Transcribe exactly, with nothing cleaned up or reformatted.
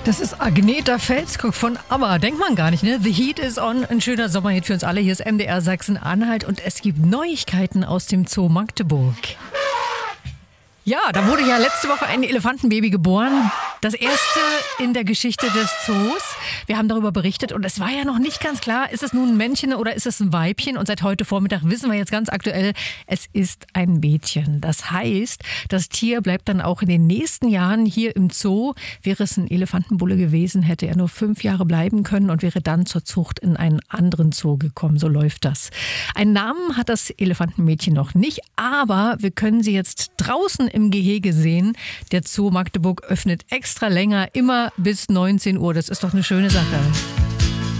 Das ist Agneta Felskog von ABBA. Denkt man gar nicht, ne? The Heat is on. Ein schöner Sommerhit für uns alle. Hier ist M D R Sachsen-Anhalt und es gibt Neuigkeiten aus dem Zoo Magdeburg. Ja, da wurde ja letzte Woche ein Elefantenbaby geboren. Das erste in der Geschichte des Zoos. Wir haben darüber berichtet und es war ja noch nicht ganz klar, ist es nun ein Männchen oder ist es ein Weibchen? Und seit heute Vormittag wissen wir jetzt ganz aktuell, es ist ein Mädchen. Das heißt, das Tier bleibt dann auch in den nächsten Jahren hier im Zoo. Wäre es ein Elefantenbulle gewesen, hätte er nur fünf Jahre bleiben können und wäre dann zur Zucht in einen anderen Zoo gekommen. So läuft das. Einen Namen hat das Elefantenmädchen noch nicht, aber wir können sie jetzt draußen im Gehege sehen. Der Zoo Magdeburg öffnet extra länger, immer bis neunzehn Uhr. Das ist doch eine schöne Sache.